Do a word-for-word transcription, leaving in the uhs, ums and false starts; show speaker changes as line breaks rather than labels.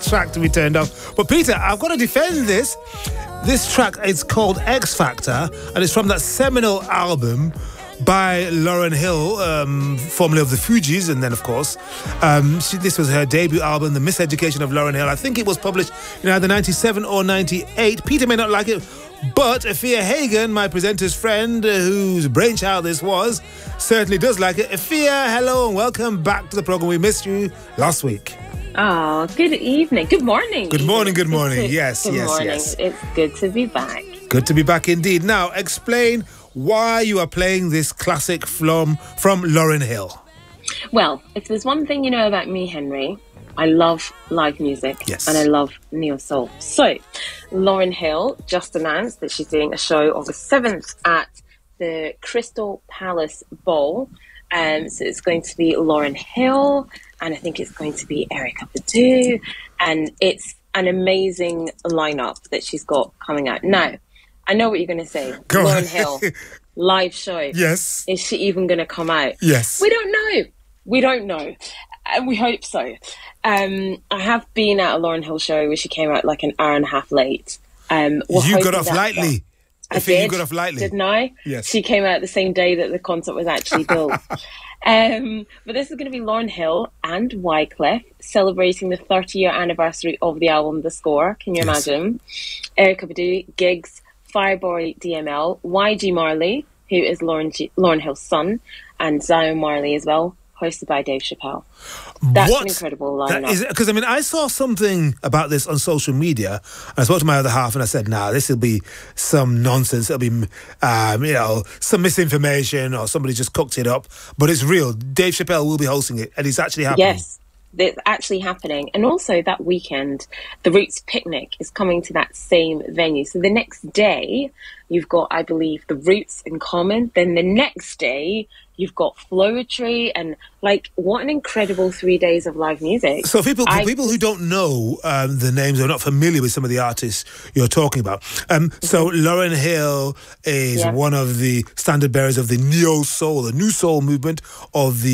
track to be turned off. But Peter, I've got to defend this. This track is called X Factor, and it's from that seminal album by Lauryn Hill, um, formerly of the Fugees, and then, of course, um, she, this was her debut album, The Miseducation of Lauryn Hill. I think it was published in either ninety-seven or ninety-eight. Peter may not like it, but Afia Hagen, my presenter's friend, uh, whose brainchild this was, certainly does like it. Afia, hello and welcome back to the program. We missed you last week.
Oh, good evening. Good morning.
Good morning, good morning.
To,
yes,
good
yes,
morning.
yes.
It's good to be back.
Good to be back indeed. Now, explain why you are playing this classic from, from Lauryn Hill.
Well, if there's one thing you know about me, Henry, I love live music.
Yes.
And I love neo-soul. So, Lauryn Hill just announced that she's doing a show on the seventh at the Crystal Palace Bowl. Um, so it's going to be Lauryn Hill, and I think it's going to be Erykah Badu, and it's an amazing lineup that she's got coming out. Now, I know what you're going to say.
Go
Lauryn
on.
Hill, live show.
Yes.
Is she even going to come out?
Yes.
We don't know. We don't know. And we hope so. Um, I have been at a Lauryn Hill show where she came out like an hour and a half late. Um,
you got off lightly.
I,
I think
did,
you got off lightly.
Didn't I?
Yes.
She came out the same day that the concert was actually built. um, but this is going to be Lauryn Hill and Wyclef celebrating the thirty-year anniversary of the album The Score. Can you
Yes.
imagine? Erykah Badu, Giggs, Fireboy D M L, Y G Marley, who is Lauryn, G- Lauryn Hill's son, and Zion Marley as well, hosted by Dave Chappelle. That's
What?
an incredible lineup.
Because, I mean, I saw something about this on social media, and I spoke to my other half, and I said, nah, this will be some nonsense. It'll be, um, you know, some misinformation, or somebody just cooked it up. But it's real. Dave Chappelle will be hosting it, and it's actually happening.
Yes, it's actually happening. And also that weekend, the Roots Picnic is coming to that same venue. So the next day, you've got, I believe, the Roots in Common. Then the next day, you've got Flowetry, and like, what an incredible three days of live music.
So people, for
I
people who don't know um, the names, or not familiar with some of the artists you're talking about, um, so Lauryn Hill is
Yeah.
one of the standard bearers of the neo soul, the new soul movement of the